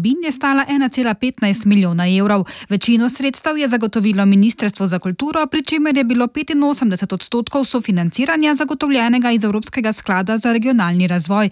vsebin je stala 1,15 milijona evrov. Večino sredstev je zagotovilo Ministrstvo za kulturo, pri čemer je bilo 85% sofinanciranja zagotovljenega iz Evropskega sklada za regionalni razvoj,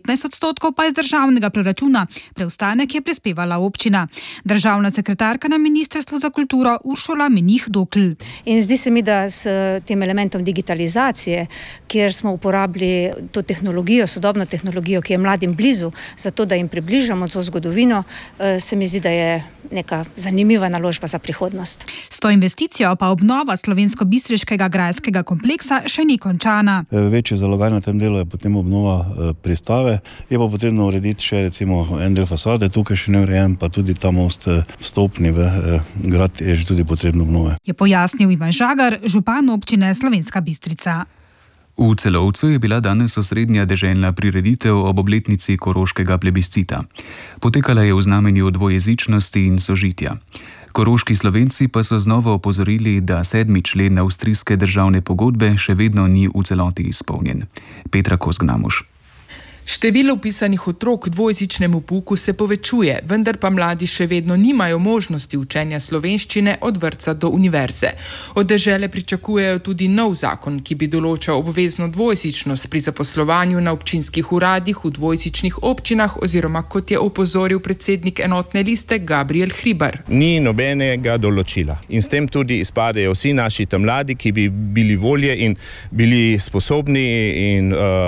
15% pa iz državnega proračuna. Preostanek je prispevala občina. Državna sekretarka na Ministrstvu za kulturo Uršula Menih-Dokl. In zdi se mi, da s tem elementom digitalizacije, kjer smo uporabili to tehnologijo, sodobno tehnologijo, ki je mladim blizu, zato da jim približamo to zgodovino, se mi zdi, da je neka zanimiva naložba za prihodnost. S to investicijo pa obnova slovensko-bistriškega grajskega kompleksa še ni končana. Večji zalogaj na tem delu je potem obnova pristave. Je pa potrebno urediti še recimo en del fasade, tukaj še ne urejen, pa tudi ta most vstopni v grad je že tudi potrebno obnove. Je pojasnil Ivan Žagar, župan občine Slovenska Bistrica. V Celovcu je bila danes osrednja deželna prireditev ob obletnici koroškega plebiscita. Potekala je v znamenju dvojezičnosti in sožitja. Koroški Slovenci pa so znova opozorili, da 7. člen avstrijske državne pogodbe še vedno ni v celoti izpolnjen. Petra Kozgnamuš. Število vpisanih otrok dvojezičnemu pouku se povečuje, vendar pa mladi še vedno nimajo možnosti učenja slovenščine od vrtca do univerze. Od dežele pričakujejo tudi nov zakon, ki bi določal obvezno dvojezičnost pri zaposlovanju na občinskih uradih v dvojezičnih občinah oziroma, kot je opozoril predsednik enotne liste Gabriel Hribar. Ni nobenega določila in s tem tudi izpadejo vsi naši mladi, ki bi bili volje in bili sposobni in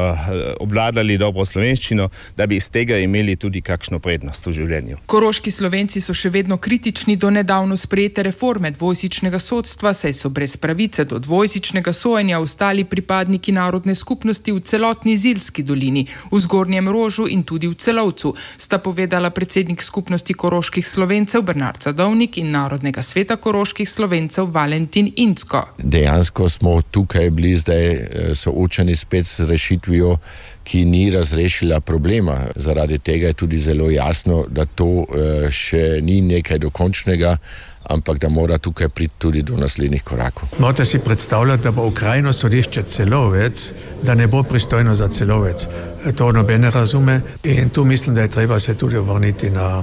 obvladali dobro slovenščino, da bi iz tega imeli tudi kakšno prednost v življenju. Koroški Slovenci so še vedno kritični do nedavno sprejete reforme dvojezičnega sodstva, saj so brez pravice do dvojezičnega sojenja ostali pripadniki narodne skupnosti v celotni Zilski dolini, v Zgornjem Rožu in tudi v Celovcu, sta povedala predsednik skupnosti koroških Slovencev Bernard Sadovnik in Narodnega sveta koroških Slovencev Valentin Incko. Dejansko smo tukaj bili zdaj soočeni spet s rešitvijo, ki ni razrešila problema. Zaradi tega je tudi zelo jasno, da to še ni nekaj dokončnega, ampak da mora tukaj priti tudi do naslednjih korakov. Morate si predstavljati, da bo okrajno sodišče Celovec, da ne bo pristojno za Celovec. To noben ne razume in tu mislim, da je treba se tudi obrniti na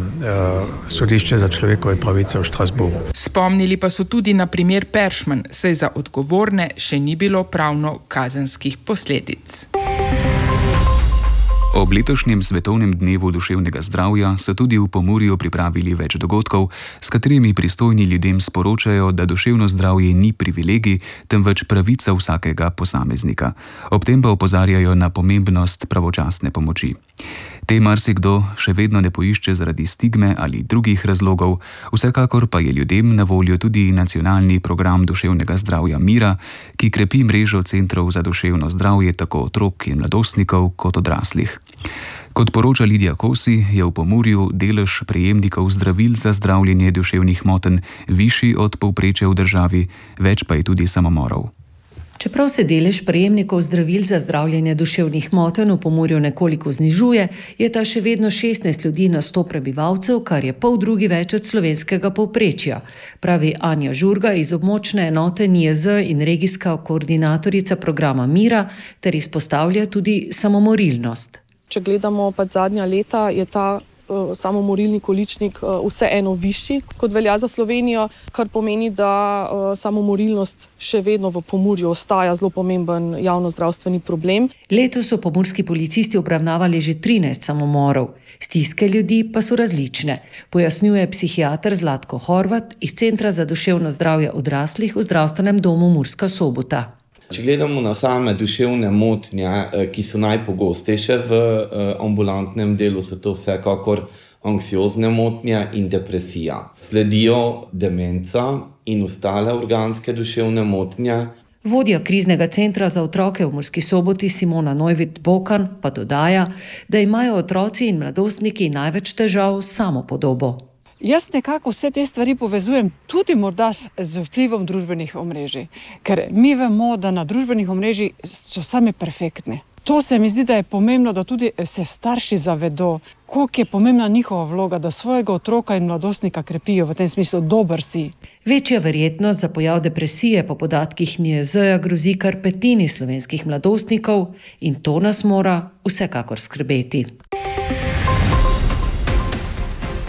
sodišče za človekove pravice v Štrasburu. Spomnili pa so tudi na primer Peršman, saj za odgovorne še ni bilo pravno kazenskih posledic. Ob letošnjem svetovnem dnevu duševnega zdravja so tudi v Pomurju pripravili več dogodkov, s katerimi pristojni ljudem sporočajo, da duševno zdravje ni privilegij, temveč pravica vsakega posameznika. Ob tem pa opozarjajo na pomembnost pravočasne pomoči. Te marsikdo še vedno ne poišče zaradi stigme ali drugih razlogov, vsekakor pa je ljudem na voljo tudi nacionalni program duševnega zdravja Mira, ki krepi mrežo centrov za duševno zdravje tako otrok in mladostnikov kot odraslih. Kot poroča Lidija Kosi, je v Pomurju delež prejemnikov zdravil za zdravljenje duševnih motenj višji od povprečja v državi, več pa je tudi samomorov. Čeprav se delež prejemnikov zdravil za zdravljenje duševnih motenj v Pomurju nekoliko znižuje, je ta še vedno 16 ljudi na 100 prebivalcev, kar je poldrugi več od slovenskega povprečja, pravi Anja Žurga iz območne enote NIJZ in regijska koordinatorica programa Mira, ter izpostavlja tudi samomorilnost. Če gledamo pa zadnja leta, je ta samomorilni količnik vseeno višji, kot velja za Slovenijo, kar pomeni, da samomorilnost še vedno v Pomurju ostaja zelo pomemben javnozdravstveni problem. Letos so pomurski policisti obravnavali že 13 samomorov. Stiske ljudi pa so različne, pojasnjuje psihiater Zlatko Horvat iz Centra za duševno zdravje odraslih v zdravstvenem domu Murska Sobota. Če gledamo na same duševne motnje, ki so najpogostejše v ambulantnem delu, so to vsekakor anksiozne motnje in depresija. Sledijo demenca in ostale organske duševne motnje. Vodja kriznega centra za otroke v Murski Soboti Simona Neuwirth-Bokan pa dodaja, da imajo otroci in mladostniki največ težav s samopodobo. Jaz nekako vse te stvari povezujem tudi morda z vplivom družbenih omrežij, ker mi vemo, da na družbenih omrežij so same perfektne. To se mi zdi, da je pomembno, da tudi se starši zavedo, koliko je pomembna njihova vloga, da svojega otroka in mladostnika krepijo v tem smislu dober si. Večja verjetnost za pojav depresije po podatkih NIJZ grozi kar petini slovenskih mladostnikov in to nas mora vsekakor skrbeti.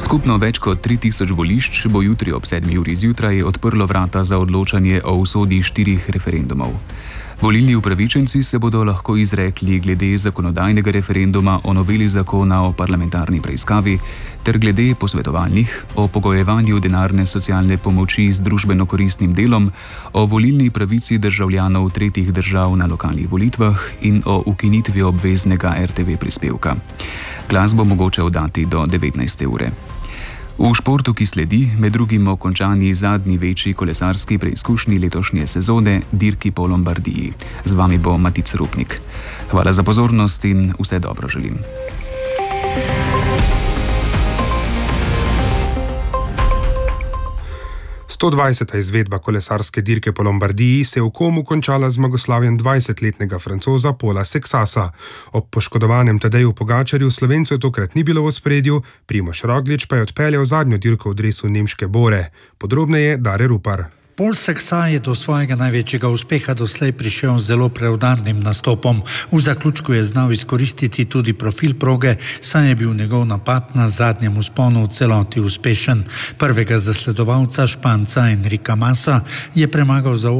Skupno več kot 3000 volišč bo jutri ob 7. uri zjutraj odprlo vrata za odločanje o usodi 4 referendumov. Volilni upravičenci se bodo lahko izrekli glede zakonodajnega referenduma o noveli zakona o parlamentarni preiskavi ter glede posvetovalnih o pogojevanju denarne socialne pomoči z družbeno koristnim delom, o volilni pravici državljanov tretjih držav na lokalnih volitvah in o ukinitvi obveznega RTV prispevka. Glas bo mogoče oddati do 19. ure. V športu, ki sledi, med drugim o končani zadnji večji kolesarski preizkušnji letošnje sezone dirki po Lombardiji. Z vami bo Matic Rupnik. Hvala za pozornost in vse dobro želim. Stodvajseta izvedba kolesarske dirke po Lombardiji se je v Komu končala z zmagoslavjem 20-letnega Francoza Paula Sexasa. Ob poškodovanem Tadeju Pogačarju Slovencev tokrat ni bilo v ospredju, Primož Roglič pa je odpeljal zadnjo dirko v dresu nemške Bore. Podrobneje Dare Rupar. Paul Sexa je do svojega največjega uspeha doslej prišel z zelo preudarnim nastopom. V zaključku je znal izkoristiti tudi profil proge, saj je bil njegov napad na zadnjem vzponu v celoti uspešen. Prvega zasledovalca Španca Enrika Masa je premagal za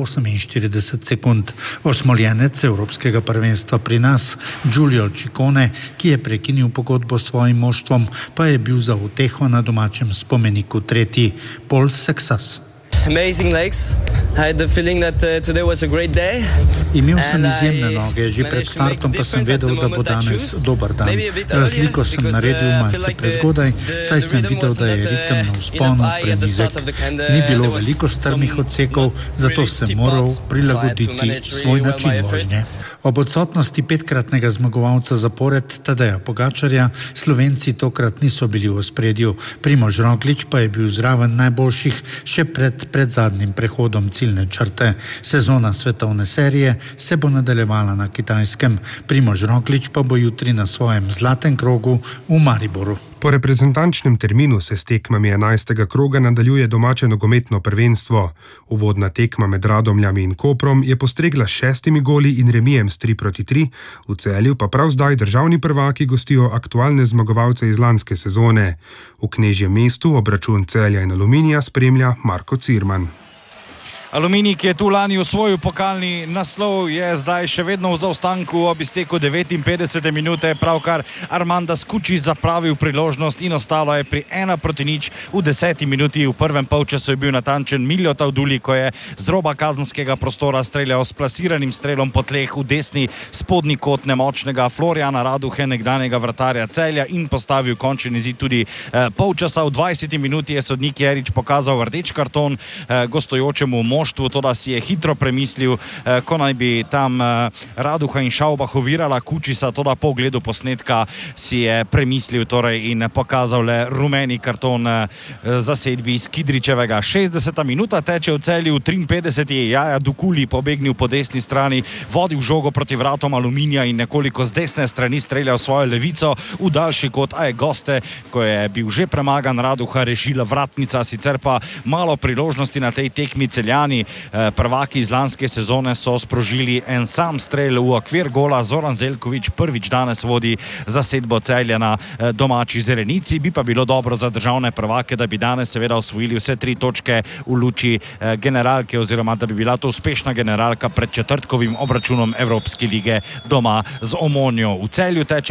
48 sekund. Osmoljenec Evropskega prvenstva pri nas, Giulio Ciccone, ki je prekinil pogodbo s svojim moštvom, pa je bil za uteho na domačem spomeniku tretji. Paul Sexas. Amazing legs. I had the feeling that today was a great day. Imel sem izjemne noge, že pred startom pa sem vedel, da bo danes dober dan. Razliko sem naredil malce prezgodaj, saj sem videl, da je ritem na vzponu prenizek. Ni bilo veliko strmih odsekov, zato sem moral prilagoditi svoj način vožnje. Ob odsotnosti 5-kratnega zmagovalca zapored Tadeja Pogačarja Slovenci tokrat niso bili v ospredju. Primož Roglič pa je bil zraven najboljših še pred zadnjim prehodom ciljne črte. Sezona svetovne serije se bo nadaljevala na Kitajskem. Primož Roglič pa bo jutri na svojem zlatem krogu v Mariboru. Po reprezentančnem terminu se s tekmami 11. kroga nadaljuje domače nogometno prvenstvo. Uvodna tekma med Radomljami in Koprom je postregla s 6 goli in remijem s 3-3, v Celju pa prav zdaj državni prvaki gostijo aktualne zmagovalce iz lanske sezone. V Knežjem mestu obračun Celja in Aluminija spremlja Marko Cirman. Aluminij, ki je tu lani osvojil pokalni naslov, je zdaj še vedno v zaostanku. Ob izteku 59. minute pravkar Armanda Skuči zapravil priložnost in ostalo je pri 1-0 v 10. minuti. V prvem polčasu je bil natančen Miljo Tavduli, ko je z roba kazenskega prostora streljal s plasiranim strelom po tleh v desni spodnji kot nemočnega Florjana Raduhe, nekdanjega vratarja Celja, in postavil končni izid tudi polčasa. V 20. minuti je sodnik Jerič pokazal rdeč karton gostujočemu moštvu, to da si je hitro premislil, ko naj bi tam Raduha in Šaubah ovirala Kučisa, to da po ogledu posnetka si je premislil in pokazal le rumeni karton zasedbi iz Kidričevega. 60. minuta teče v Celju, v 53. je Jaja Dukuli pobegnil po desni strani, vodil žogo proti vratom Aluminija in nekoliko z desne strani streljal svojo levico v daljši kot, a je goste, ko je bil že premagan Raduha, rešila vratnica, sicer pa malo priložnosti na tej tekmi. Celjani, prvaki iz lanske sezone, so sprožili en sam strel v okvir gola. Zoran Zeljković prvič danes vodi zasedbo Celja na domači Zelenici. Bi pa bilo dobro za državne prvake, da bi danes seveda osvojili vse 3 točke v luči generalke, oziroma da bi bila to uspešna generalka pred četrtkovim obračunom Evropske lige doma z Omonjo. V Celju teče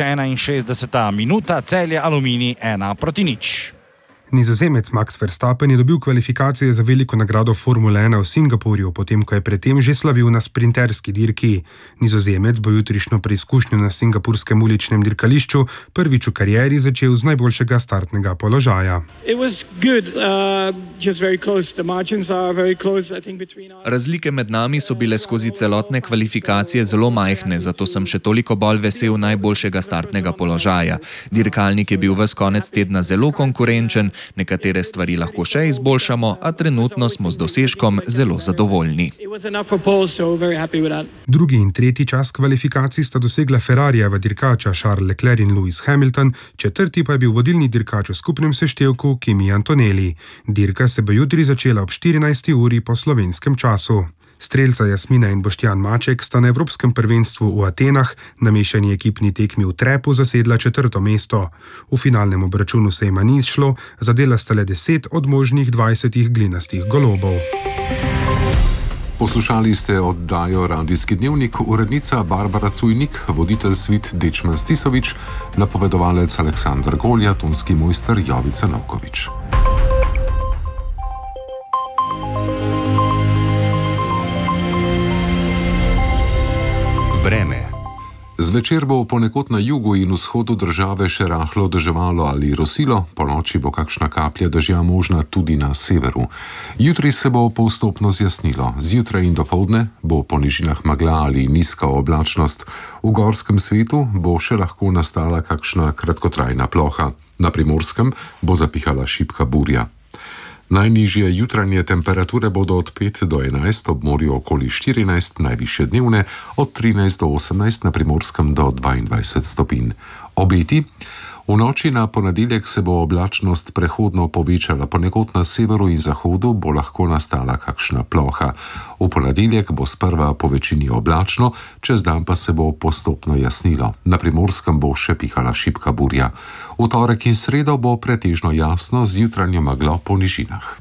61. minuta, Celje Aluminij 1-0. Nizozemec Max Verstappen je dobil kvalifikacije za veliko nagrado Formule 1 v Singapurju, potem ko je predtem že slavil na sprinterski dirki. Nizozemec bo jutrišnjo preizkušnjo na singapurskem uličnem dirkališču prvič v karieri začel z najboljšega startnega položaja. Razlike med nami so bile skozi celotne kvalifikacije zelo majhne, zato sem še toliko bolj vesel najboljšega startnega položaja. Dirkalnik je bil ves konec tedna zelo konkurenčen, nekatere stvari lahko še izboljšamo, a trenutno smo z dosežkom zelo zadovoljni. Drugi in tretji čas kvalifikacij sta dosegla Ferrarijeva dirkača Charles Leclerc in Lewis Hamilton, četrti pa je bil vodilni dirkač v skupnem seštevku Kimi Antonelli. Dirka se bo jutri začela ob 14. uri po slovenskem času. Strelca Jasmina in Boštjan Maček sta na Evropskem prvenstvu v Atenah na mešani ekipni tekmi v trepu zasedla 4. mesto. V finalnem obračunu se jima ni izšlo, zadela sta le 10 od možnih 20 glinastih golobov. Poslušali ste oddajo Radijski dnevnik, urednica Barbara Cujnik, voditelj svit Dečman Stisovič, napovedovalec Aleksandar Golja, tonski mojster Jovica Novkovič. Vreme. Zvečer bo ponekod na jugu in vzhodu države še rahlo deževalo ali rosilo, ponoči bo kakšna kaplja dežja možna tudi na severu. Jutri se bo postopno zjasnilo, zjutraj in dopoldne bo po nižinah megla ali nizka oblačnost. V gorskem svetu bo še lahko nastala kakšna kratkotrajna ploha. Na Primorskem bo zapihala šibka burja. Najnižje jutranje temperature bodo od 5 do 11, ob morju okoli 14, najvišje dnevne od 13 do 18, na Primorskem do 22 stopinj. Obeti. V noči na ponedeljek se bo oblačnost prehodno povečala, ponekod na severu in zahodu bo lahko nastala kakšna ploha. V ponedeljek bo sprva po večini oblačno, čez dan pa se bo postopno jasnilo. Na Primorskem bo še pihala šibka burja. V torek in sredo bo pretežno jasno z jutranjo meglo po nižinah.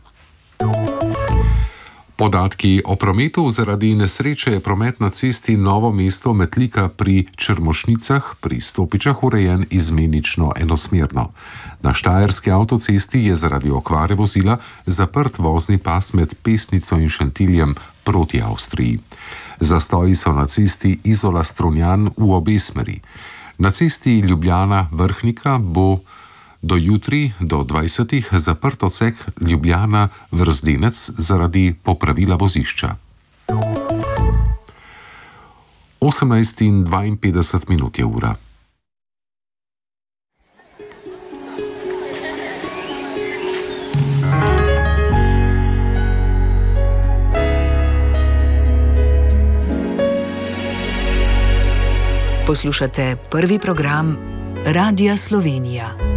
Podatki o prometu. Zaradi nesreče je promet na cesti Novo mesto Metlika pri Črmošnicah pri Stopičah urejen izmenično enosmerno. Na štajerski avtocesti je zaradi okvare vozila zaprt vozni pas med Pesnico in Šentiljem proti Avstriji. Zastoji so na cesti Izola-Strunjan v obe smeri. Na cesti Ljubljana-Vrhnika bo do jutri do 20 zaprt odsek Ljubljana-Vrzdinec zaradi popravila vozišča. 18:52 je ura. Poslušate prvi program Radia Slovenija.